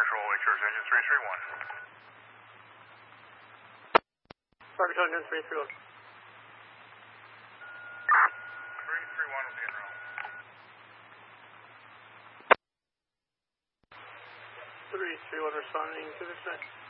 Patrol, Lake Shores Engine 331. Parker Patrol Engine 331. 331 will be en route. 331 responding to the site.